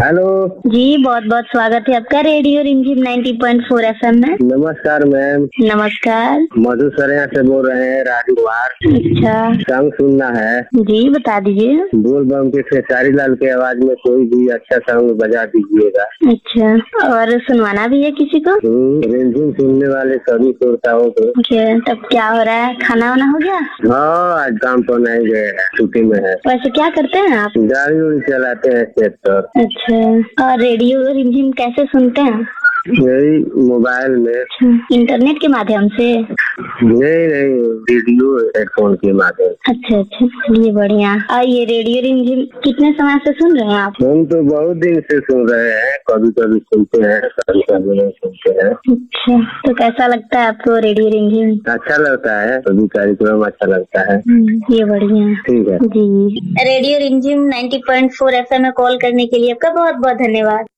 Hello जी, बहुत बहुत स्वागत है आपका रेडियो रिमझिम 90.4 एफएम में। नमस्कार मैम। नमस्कार। मधु सरेया से बोल रहे हैं, राजकुमार। अच्छा सॉन्ग सुनना है। जी, बता दीजिए। बोल बम के खेसारी लाल के आवाज में कोई भी अच्छा सॉन्ग बजा दीजिएगा। अच्छा, और सुनवाना भी है किसी को? रिमझिम सुनने वाले सभी श्रोताओं को। ओके, तब क्या हो रहा है? खाना वाना हो गया? हाँ, आज काम तो नहीं गए हैं, छुट्टी में है। वैसे क्या करते हैं आप? गाड़ी उड़ी चलाते हैं स्टेज पर। अच्छा, और रेडियो रिमझिम कैसे सुनते हैं? यही मोबाइल में। इंटरनेट के माध्यम से? नहीं, रेडियो हेडफोन के माध्यम। अच्छा अच्छा, चलिए बढ़िया। और ये रेडियो रिमझिम कितने समय से सुन रहे हैं आप? हम तो बहुत दिन से सुन रहे हैं, कभी कभी सुनते हैं, कभी कभी नहीं सुनते हैं। अच्छा, तो कैसा लगता है आपको रेडियो रिमझिम? अच्छा लगता है, सभी कार्यक्रम अच्छा लगता है। ये बढ़िया। ठीक है जी, रेडियो रिमझिम 90.4 एफएम में कॉल करने के लिए आपका बहुत बहुत धन्यवाद।